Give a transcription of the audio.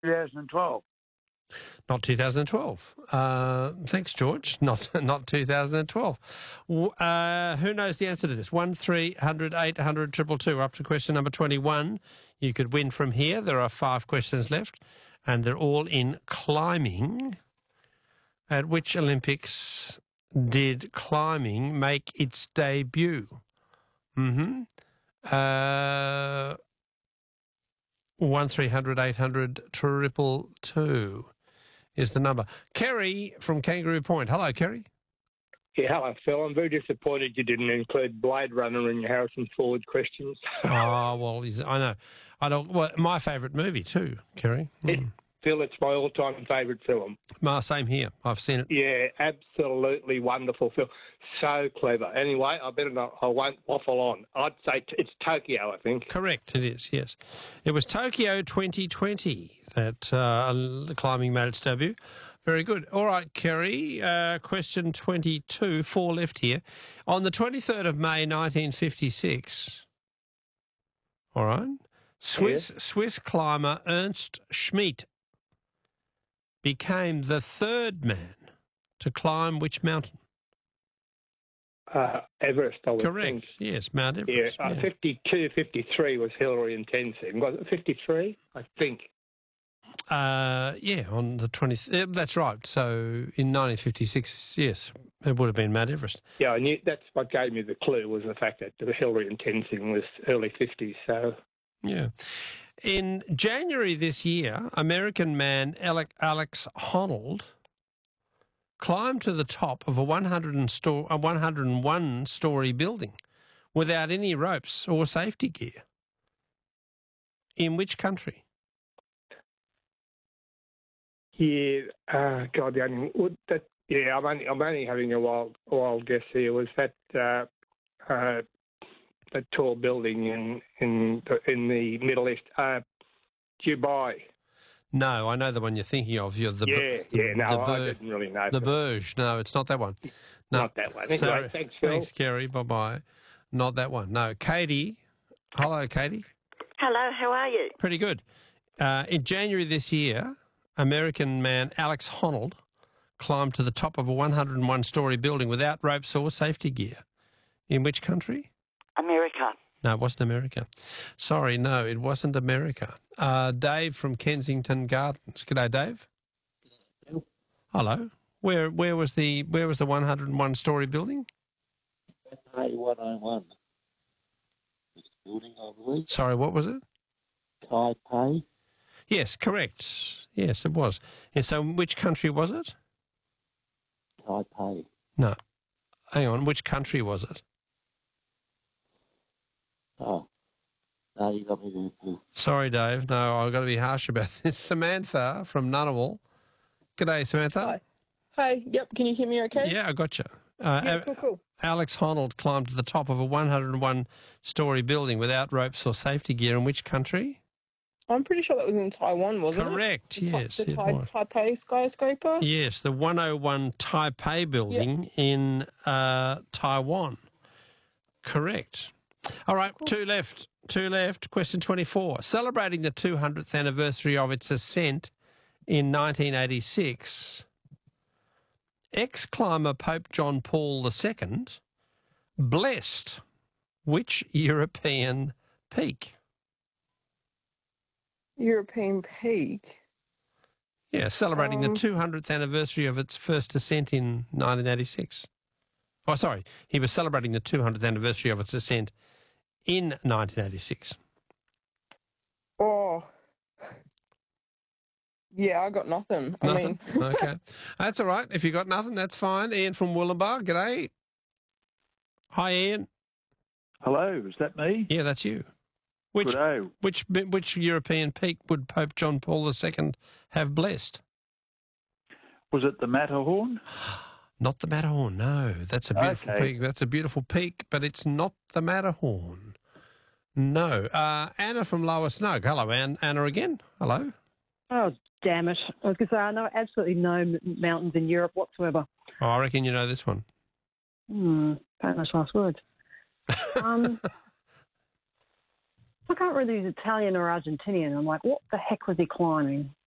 2012. Not 2012. Thanks, George. Not 2012. Who knows the answer to this? 1300 800 222. We're up to question number 21. You could win from here. There are 5 questions left, and they're all in climbing. At which Olympics did climbing make its debut? 1300 800 222 is the number. Kerry from Kangaroo Point. Hello, Kerry. Yeah, hello, Phil. I'm very disappointed you didn't include Blade Runner in your Harrison Ford questions. Oh, well, I know. Well, my favourite movie too, Kerry. Phil, it's my all-time favourite film. Same here. I've seen it. Yeah, absolutely wonderful film. So clever. Anyway, I won't waffle on. I'd say it's Tokyo, I think. Correct, it is, yes. It was Tokyo 2020 that the climbing made its debut. Very good. All right, Kerry, question 22, 4 left here. On the 23rd of May 1956, all right, Swiss climber Ernst Schmidt became the 3rd man to climb which mountain? Everest, I would Correct. think. Yes, Mount Everest. Yeah, 52, 53 was Hillary and Tenzing. Was it 53? I think. On the 20th. That's right. So in 1956, yes, it would have been Mount Everest. Yeah, I knew that's what gave me the clue was the fact that the Hillary and Tenzing was early 50s. So yeah. In January this year, American man Alex Honnold climbed to the top of a 101-story building without any ropes or safety gear. In which country? Yeah, God, I'm only having a wild guess here. Was that that tall building in the Middle East, Dubai? No, I know the one you're thinking of. I didn't really know. The Burj. No, it's not that one. No. Not that one. Anyway, thanks, Phil. Thanks, Kerry. Bye-bye. Not that one. No, Katie. Hello, Katie. Hello, how are you? Pretty good. In January this year, American man Alex Honnold climbed to the top of a 101-story building without ropes or safety gear. In which country? America. No, it wasn't America. Sorry, no, it wasn't America. Dave from Kensington Gardens. G'day, Dave. Hello. Where was the 101-story building? Taipei 101. Building, I believe. Sorry, what was it? Taipei. Yes, correct. Yes, it was. And so which country was it? Taipei. No. Hang on, which country was it? Oh. No, you got me there too. Sorry, Dave. No, I've got to be harsh about this. Samantha from Ngunnawal. G'day, Samantha. Hi. Yep, can you hear me okay? Yeah, I got you. Cool. Alex Honnold climbed to the top of a 101-story building without ropes or safety gear. In which country? I'm pretty sure that was in Taiwan, wasn't it? Correct, yes. The Taipei skyscraper? Yes, the 101 Taipei building in Taiwan. Correct. All right, two left. Question 24. Celebrating the 200th anniversary of its ascent in 1986, ex-climber Pope John Paul II blessed which European peak? European peak? Yeah, celebrating the 200th anniversary of its first ascent in 1986. Oh, sorry, he was celebrating the 200th anniversary of its ascent in 1986. Oh, yeah, I got nothing. Nothing? Okay. That's all right. If you got nothing, that's fine. Ian from Wollumbar, g'day. Hi, Ian. Hello, is that me? Yeah, that's you. Which European peak would Pope John Paul II have blessed? Was it the Matterhorn? Not the Matterhorn, no. That's a beautiful peak. That's a beautiful peak, but it's not the Matterhorn. No. Anna from Lower Snug. Hello, Anna again. Hello. Oh, damn it. I was going to say, I know absolutely no mountains in Europe whatsoever. Oh, I reckon you know this one. Famous last words. I can't really use Italian or Argentinian. I'm like, what the heck was he climbing?